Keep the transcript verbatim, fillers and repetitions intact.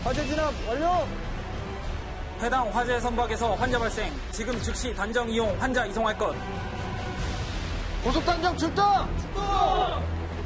화재 진압 완료! 해당 화재 선박에서 환자 발생. 지금 즉시 단정 이용 환자 이송할 것. 고속 단정 출동! 출동!